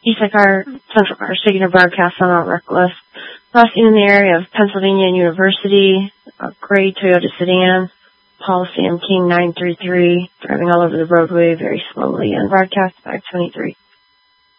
Eastside car, Central car, taking a broadcast on Mount Reckless. Crossing in the area of Pennsylvania University, a gray Toyota sedan, Paul Sam King 933, driving all over the roadway very slowly, and broadcast 523.